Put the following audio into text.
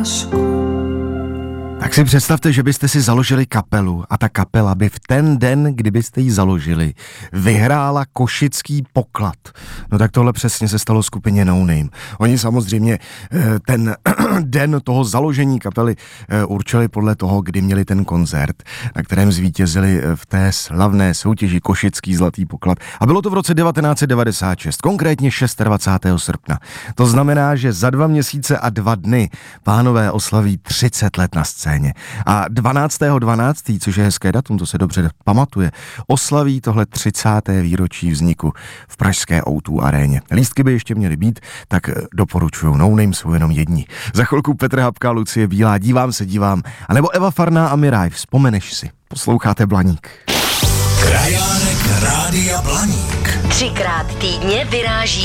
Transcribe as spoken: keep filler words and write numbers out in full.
Tak si představte, že byste si založili kapelu a ta kapela by v ten den, kdybyste ji založili, vyhrála Košický poklad. No tak tohle přesně se stalo skupině No Name. Oni samozřejmě ten den toho založení kapely určili podle toho, kdy měli ten koncert, na kterém zvítězili v té slavné soutěži Košický zlatý poklad. A bylo to v roce devatenáct set devadesát šest, konkrétně dvacátého šestého srpna. To znamená, že za dva měsíce a dva dny pánové oslaví třicet let na scéně. A dvanáctého dvanáctého což je hezké datum, to se dobře pamatuje, oslaví tohle třicáté výročí vzniku v pražské ó dvě aréně. Lístky by ještě měly být, tak doporučuju, No Name jsou jenom jedni. Za chvilku Petr Habka, Lucie Bílá, Dívám se, dívám, anebo Eva Farná a Miraj, Vzpomeneš si. Posloucháte Blaník. Krajánek Rádia Blaník. Třikrát týdně vyráží